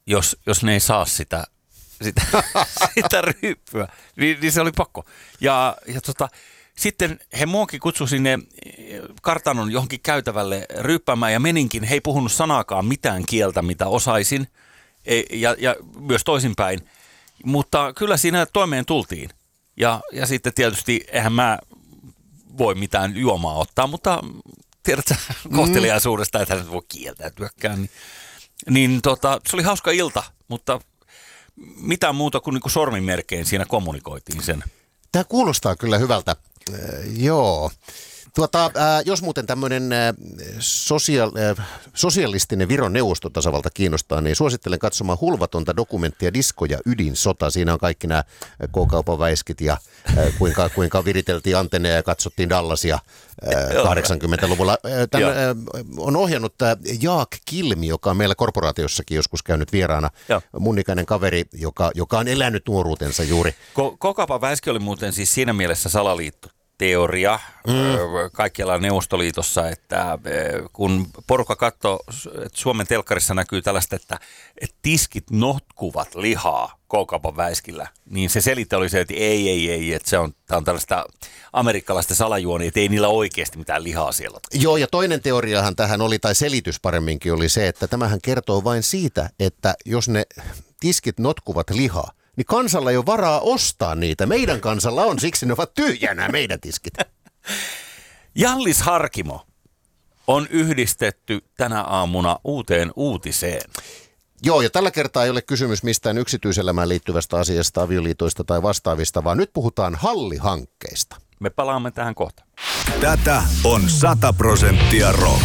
jos ne ei saa sitä sitä ryyppyä, niin se oli pakko. Ja sitten he muokin kutsui sinne kartanon johonkin käytävälle ryyppäämään ja meninkin. He ei puhunut sanaakaan mitään kieltä, mitä osaisin ja myös toisinpäin. Mutta kyllä siinä toimeen tultiin. Ja sitten tietysti eihän mä voi mitään juomaa ottaa, mutta tiedätkö kohteliaisuudesta, että hän voi kieltäytyäkään. Niin se oli hauska ilta, mutta mitään muuta kuin niinku sormimerkein siinä kommunikoitiin sen. Tämä kuulostaa kyllä hyvältä. Joo. Jos muuten tämmöinen sosialistinen Viron neuvostotasavalta kiinnostaa, niin suosittelen katsomaan hulvatonta dokumenttia Disko ja ydinsota. Siinä on kaikki nämä K-kaupan väiskit ja kuinka viriteltiin antenneja ja katsottiin Dallasia 80-luvulla. Tämän on ohjannut Jaak Kilmi, joka on meillä korporaatiossakin joskus käynyt vieraana. Mun ikäinen kaveri, joka on elänyt nuoruutensa juuri. K-kaupan väiski oli muuten siis siinä mielessä salaliitto. Teoria kaikkialla Neuvostoliitossa, että kun porukka katsoo, että Suomen telkkarissa näkyy tällaista, että tiskit notkuvat lihaa K-kaupan väiskillä, niin se selite oli se, että ei, että tämä on tällaista amerikkalaista salajuonia, että ei niillä oikeasti mitään lihaa siellä. Joo, ja toinen teoriahan tähän oli, tai selitys paremminkin oli se, että tämähän kertoo vain siitä, että jos ne tiskit notkuvat lihaa, niin kansalla ei ole varaa ostaa niitä. Meidän kansalla on, siksi ne ovat tyhjänä meidän tiskit. Jallis Harkimo on yhdistetty tänä aamuna uuteen uutiseen. Joo, ja tällä kertaa ei ole kysymys mistään yksityiselämään liittyvästä asiasta, avioliitoista tai vastaavista, vaan nyt puhutaan hallihankkeista. Me palaamme tähän kohta. Tätä on 100% rock.